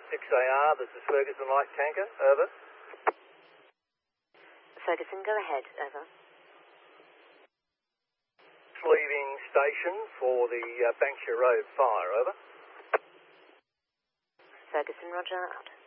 6AR, this is Ferguson Light Tanker, over. Ferguson, go ahead, over. Leaving station for the Banksia Road fire, over. Ferguson, roger, out.